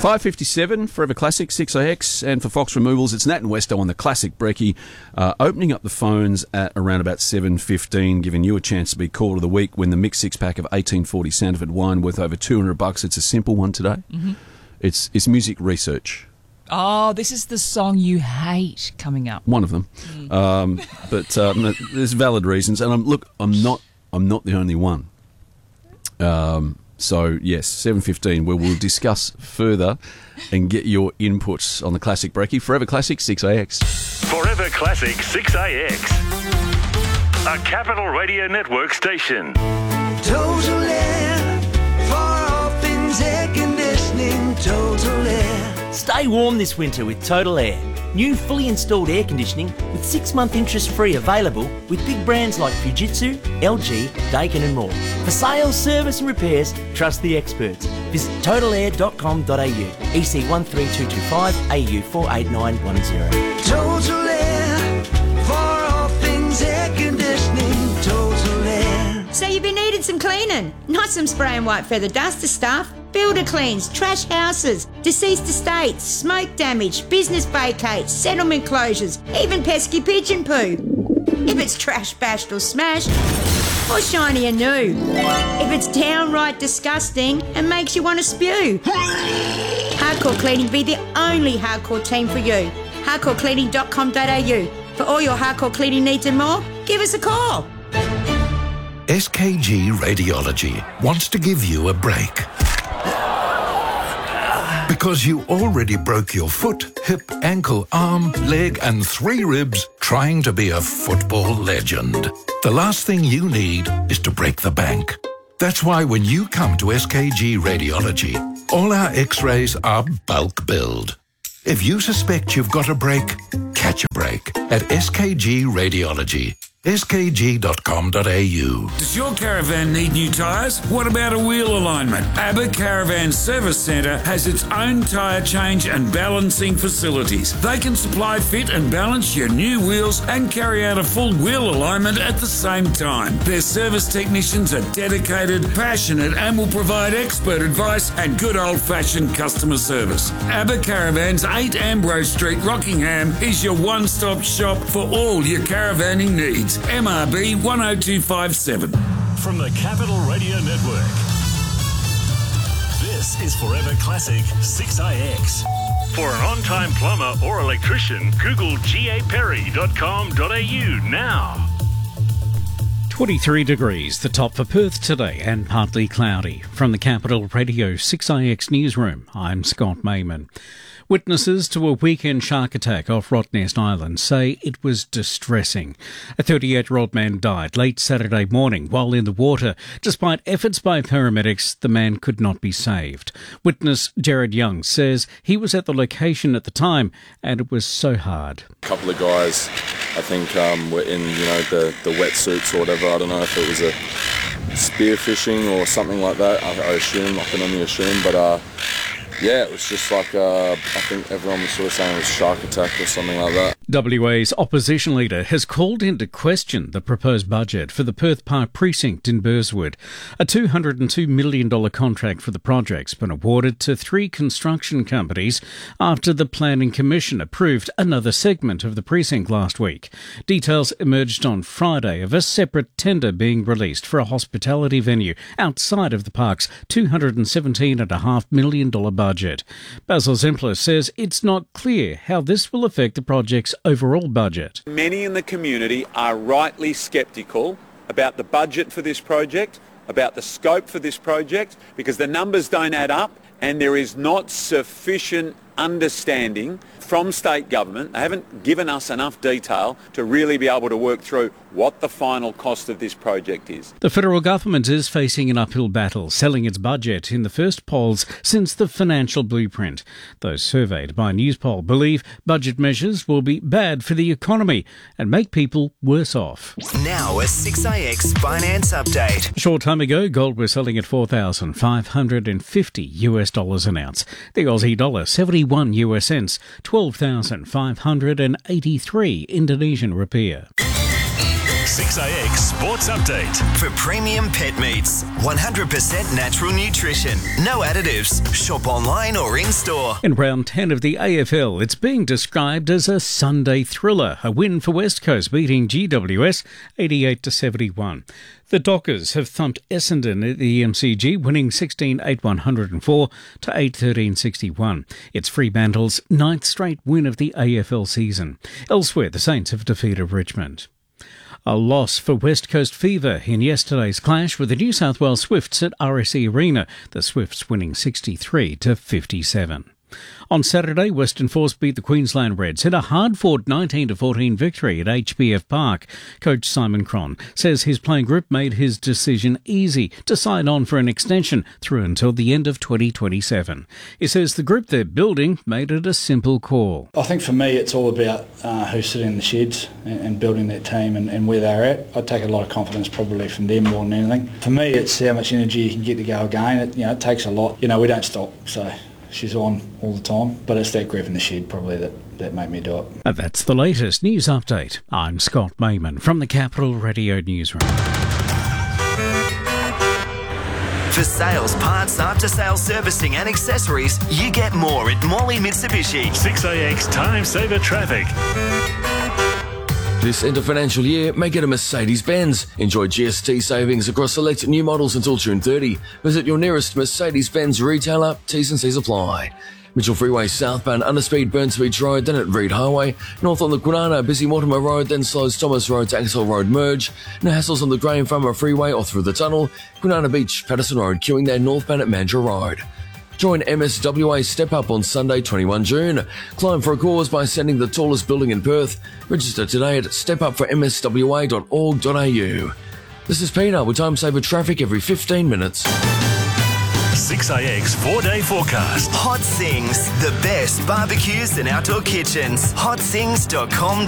5:57, Forever Classic, 6AX, and for Fox Removals, it's Nat and Westo on the Classic Brekkie, opening up the phones at around about 7:15, giving you a chance to be Caller of the Week, win the mixed six-pack of 1840 Sandford wine worth over $200. It's a simple one today. Mm-hmm. It's music research. Oh, this is the song you hate coming up. One of them. But there's valid reasons, and I'm not the only one. So, yes, 7:15, where we'll discuss further and get your inputs on the Classic Brekkie. Forever Classic, 6AX. Forever Classic, 6AX. A Capital Radio Network station. Total Air, far off things, air conditioning, Total Air. Stay warm this winter with Total Air. New fully installed air conditioning with 6-month interest-free available with big brands like Fujitsu, LG, Daikin and more. For sales, service and repairs, trust the experts. Visit totalair.com.au, EC 13225 AU 48910. Total Air, far off things, air conditioning, Total Air. So you've been needing some cleaning, not some spray and white feather duster stuff. Builder cleans, trash houses, deceased estates, smoke damage, business vacates, settlement closures, even pesky pigeon poo. If it's trash bashed or smashed, or shiny and new. If it's downright disgusting and makes you want to spew. Hardcore Cleaning be the only hardcore team for you. hardcorecleaning.com.au. For all your hardcore cleaning needs and more, give us a call. SKG Radiology wants to give you a break. Because you already broke your foot, hip, ankle, arm, leg and 3 ribs trying to be a football legend. The last thing you need is to break the bank. That's why when you come to SKG Radiology, all our x-rays are bulk billed. If you suspect you've got a break, catch a break at SKG Radiology. skg.com.au. Does your caravan need new tyres? What about a wheel alignment? ABBA Caravan Service Centre has its own tyre change and balancing facilities. They can supply, fit and balance your new wheels and carry out a full wheel alignment at the same time. Their service technicians are dedicated, passionate and will provide expert advice and good old-fashioned customer service. ABBA Caravans, 8 Ambrose Street, Rockingham is your one-stop shop for all your caravanning needs. MRB 10257. From the Capital Radio Network. This is Forever Classic 6AX. For an on-time plumber or electrician, Google gaperry.com.au now. 23 degrees, the top for Perth today, and partly cloudy. From the Capital Radio 6AX newsroom, I'm Scott Mayman. Witnesses to a weekend shark attack off Rottnest Island say it was distressing. A 38-year-old man died late Saturday morning while in the water. Despite efforts by paramedics, the man could not be saved. Witness Jared Young says he was at the location at the time and it was so hard. A couple of guys, I think, were in, the wetsuits or whatever. I don't know if it was a spearfishing or something like that. I assume, I can only assume, but yeah, it was just like, I think everyone was sort of saying it was a shark attack or something like that. WA's opposition leader has called into question the proposed budget for the Perth Park precinct in Burswood. A $202 million contract for the project's been awarded to 3 construction companies after the Planning Commission approved another segment of the precinct last week. Details emerged on Friday of a separate tender being released for a hospitality venue outside of the park's $217.5 million budget. Basil Zimpler says it's not clear how this will affect the project's overall budget. Many in the community are rightly sceptical about the budget for this project, about the scope for this project, because the numbers don't add up and there is not sufficient understanding from state government. They haven't given us enough detail to really be able to work through what the final cost of this project is. The federal government is facing an uphill battle, selling its budget in the first polls since the financial blueprint. Those surveyed by Newspoll believe budget measures will be bad for the economy and make people worse off. Now a 6AX finance update. A short time ago, gold was selling at $4,550 an ounce. The Aussie dollar 71 US cents, 12,583 Indonesian rupiah. 6AX Sports Update. For premium pet meats, 100% natural nutrition, no additives. Shop online or in-store. In round 10 of the AFL, it's being described as a Sunday thriller, a win for West Coast beating GWS 88-71. The Dockers have thumped Essendon at the MCG, winning 16-8-104 to 8-13-61. It's Fremantle's 9th straight win of the AFL season. Elsewhere, the Saints have defeated Richmond. A loss for West Coast Fever in yesterday's clash with the New South Wales Swifts at RSE Arena, the Swifts winning 63-57. On Saturday, Western Force beat the Queensland Reds in a hard-fought 19-14 victory at HBF Park. Coach Simon Cron says his playing group made his decision easy to sign on for an extension through until the end of 2027. He says the group they're building made it a simple call. I think for me it's all about who's sitting in the sheds and building that team and where they're at. I take a lot of confidence probably from them more than anything. For me it's how much energy you can get to go again. It takes a lot. We don't stop, so she's on all the time, but it's that grip in the shed probably that made me do it. And that's the latest news update. I'm Scott Mayman from the Capital Radio Newsroom. For sales, parts, after-sales servicing and accessories, you get more at Morley Mitsubishi. 6AX Time Saver Traffic. This end of financial year, make it a Mercedes-Benz. Enjoy GST savings across select new models until June 30. Visit your nearest Mercedes-Benz retailer. T's and C's apply. Mitchell Freeway southbound underspeed Burns Beach Road, then at Reed Highway. North on the Kwinana, busy Mortimer Road, then slows Thomas Road to Axel Road merge. No hassles on the Graham Farmer Freeway or through the tunnel. Kwinana Beach, Patterson Road, queuing there northbound at Mandurah Road. Join MSWA Step Up on Sunday, 21 June. Climb for a cause by ascending the tallest building in Perth. Register today at stepupformswa.org.au. This is Peter with Time Saver Traffic every 15 minutes. 6AX 4-day forecast. Hot Sings, the best barbecues and outdoor kitchens. Hotsings.com.au